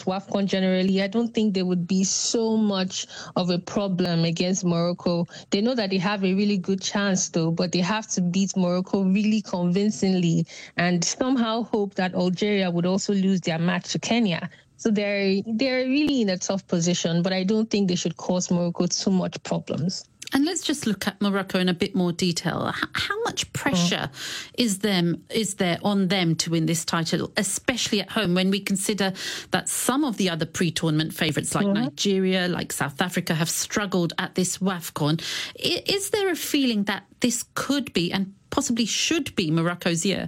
WAFCON generally, I don't think there would be so much of a problem against Morocco. They know that they have a really good chance, though, but they have to beat Morocco really convincingly and somehow hope that Algeria would also lose their match to Kenya. So they're really in a tough position, but I don't think they should cause Morocco too much problems. And let's just look at Morocco in a bit more detail. How much pressure is there on them to win this title, especially at home, when we consider that some of the other pre-tournament favourites like Nigeria, like South Africa, have struggled at this WAFCON? Is there a feeling that this could be and possibly should be Morocco's year?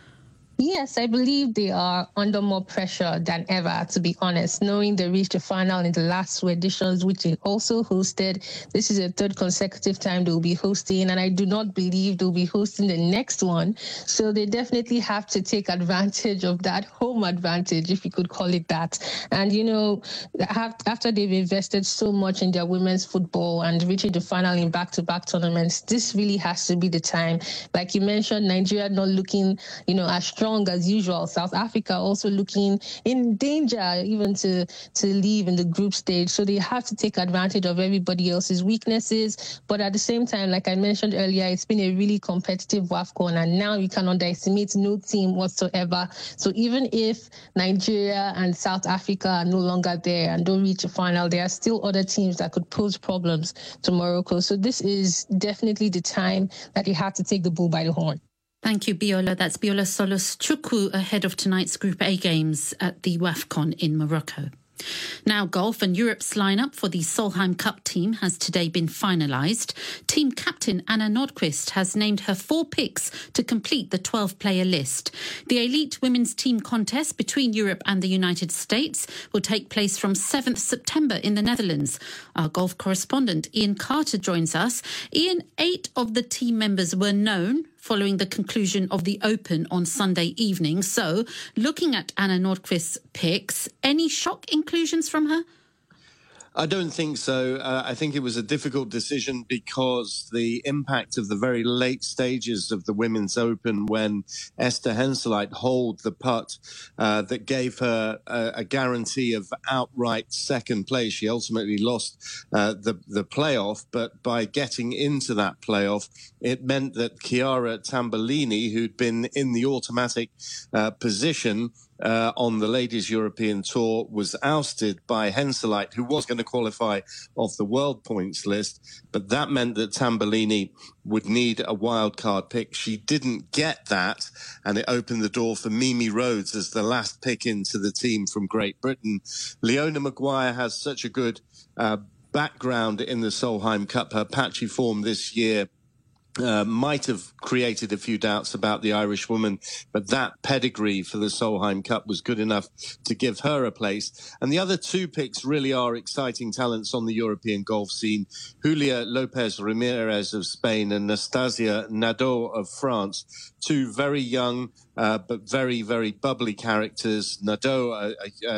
Yes, I believe they are under more pressure than ever, to be honest, knowing they reached the final in the last two editions, which they also hosted. This is a third consecutive time they'll be hosting, and I do not believe they'll be hosting the next one. So they definitely have to take advantage of that home advantage, if you could call it that. And, you know, after they've invested so much in their women's football and reaching the final in back-to-back tournaments, this really has to be the time. Like you mentioned, Nigeria not looking, you know, as strong as usual. South Africa also looking in danger even to leave in the group stage. So they have to take advantage of everybody else's weaknesses. But at the same time, like I mentioned earlier, it's been a really competitive WAFCON, and now you can underestimate no team whatsoever. So even if Nigeria and South Africa are no longer there and don't reach a final, there are still other teams that could pose problems to Morocco. So this is definitely the time that you have to take the bull by the horn. Thank you, Biola. That's Biola Solos-Chukwu ahead of tonight's Group A games at the WAFCON in Morocco. Now, golf and Europe's lineup for the Solheim Cup team has today been finalised. Team captain Anna Nordqvist has named her 4 picks to complete the 12-player list. The elite women's team contest between Europe and the United States will take place from 7th September in the Netherlands. Our golf correspondent Ian Carter joins us. Ian, 8 of the team members were known following the conclusion of the Open on Sunday evening. So, looking at Anna Nordqvist's picks, any shock inclusions from her? I don't think so. I think it was a difficult decision because the impact of the very late stages of the Women's Open, when Esther Henseleit holed the putt that gave her a guarantee of outright second place. She ultimately lost the playoff, but by getting into that playoff, it meant that Chiara Tambolini, who'd been in the automatic position on the Ladies European Tour, was ousted by Henseleit, who was going to qualify off the world points list. But that meant that Tambolini would need a wildcard pick. She didn't get that, and it opened the door for Mimi Rhodes as the last pick into the team from Great Britain. Leona Maguire has such a good background in the Solheim Cup. Her patchy form this year might have created a few doubts about the Irish woman, but that pedigree for the Solheim Cup was good enough to give her a place. And the other 2 picks really are exciting talents on the European golf scene. Julia Lopez Ramirez of Spain and Nastasia Nadeau of France. 2 very young but very, very bubbly characters. Nadeau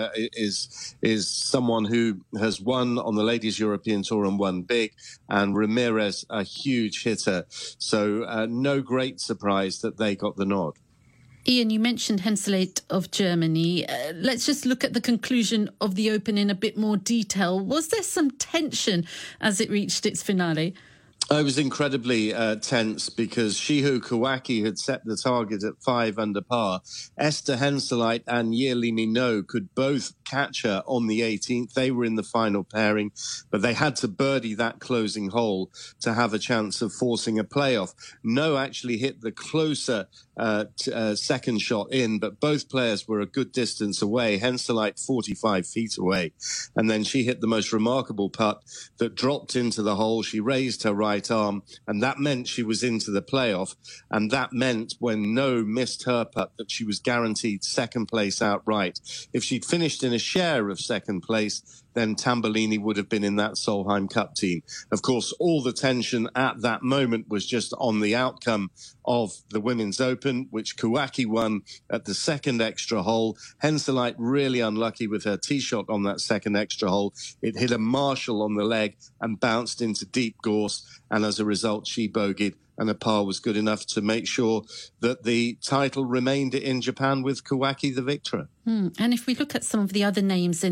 is someone who has won on the Ladies European Tour and won big, and Ramirez, a huge hitter. So no great surprise that they got the nod. Ian, you mentioned Henseleit of Germany. Let's just look at the conclusion of the Open in a bit more detail. Was there some tension as it reached its finale? I was incredibly tense because Shiho Kawaki had set the target at 5 under par. Esther Henseleit and Yearly Minot could both catch her on the 18th. They were in the final pairing, but they had to birdie that closing hole to have a chance of forcing a playoff. No actually hit the closer second shot in, but both players were a good distance away. Henseleit 45 feet away. And then she hit the most remarkable putt that dropped into the hole. She raised her right arm, and that meant she was into the playoff. And that meant when No missed her putt that she was guaranteed second place outright. If she'd finished in a share of second place, then Tambolini would have been in that Solheim Cup team. Of course, all the tension at that moment was just on the outcome of the Women's Open, which Kawaki won at the second extra hole. Henseleit really unlucky with her tee shot on that second extra hole. It hit a marshal on the leg and bounced into deep gorse, and as a result, she bogeyed and a par was good enough to make sure that the title remained in Japan with Kawaki the victor. And if we look at some of the other names in